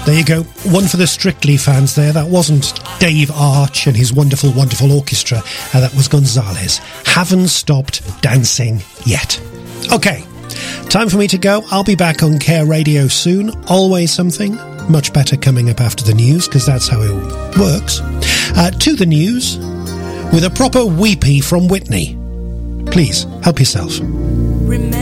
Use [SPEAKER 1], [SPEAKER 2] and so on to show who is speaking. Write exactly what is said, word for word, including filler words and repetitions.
[SPEAKER 1] There you go. One for the Strictly fans there. That wasn't Dave Arch and his wonderful, wonderful orchestra. Uh, that was Gonzalez. Haven't stopped dancing yet. Okay, time for me to go. I'll be back on Care Radio soon. Always something much better coming up after the news, because that's how it works. Uh, to the news, with a proper weepy from Whitney. Please, help yourself.